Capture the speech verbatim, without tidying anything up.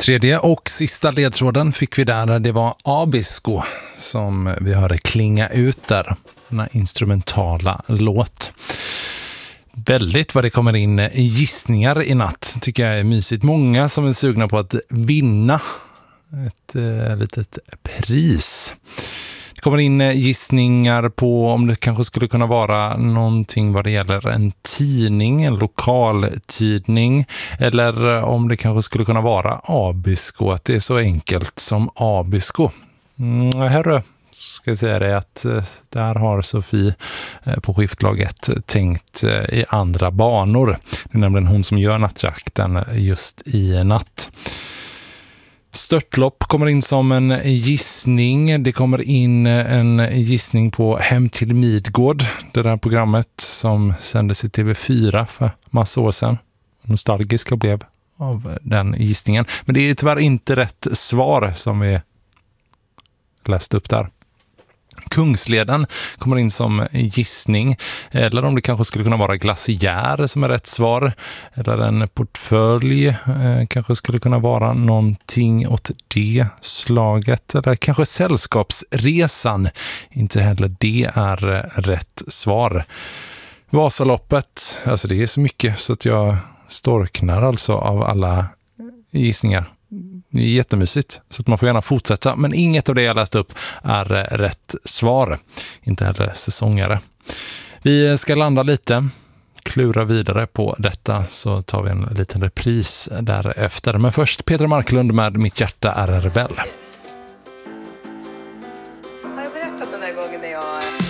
Tredje och sista ledtråden fick vi där. Det var Abisko som vi hörde klinga ut där. Den här instrumentala låt. Väldigt vad det kommer in gissningar i natt. Tycker jag är mysigt. Många som är sugna på att vinna ett eh, litet pris. Det kommer in gissningar på om det kanske skulle kunna vara någonting vad det gäller en tidning, en lokaltidning, eller om det kanske skulle kunna vara Abisko, att det är så enkelt som Abisko. Mm, herre, ska jag säga det att där har Sofie på skiftlaget tänkt i andra banor. Det är nämligen hon som gör nattjakten just i natt. Störtlopp kommer in som en gissning. Det kommer in en gissning på Hem till Midgård. Det där programmet som sändes i T V fyra för massa år sedan. Nostalgisk jag blev av den gissningen. Men det är tyvärr inte rätt svar som vi läste upp där. Kungsleden kommer in som gissning, eller om det kanske skulle kunna vara glaciär som är rätt svar, eller en portfölj eh, kanske skulle kunna vara någonting åt det slaget, eller kanske sällskapsresan, inte heller det är rätt svar. Vasaloppet, alltså det är så mycket så att jag storknar alltså av alla gissningar. Det är jättemysigt, så att man får gärna fortsätta. Men inget av det jag läst upp är rätt svar. Inte heller säsongare. Vi ska landa lite, klura vidare på detta, så tar vi en liten repris därefter. Men först Petra Marklund med Mitt hjärta är rebell.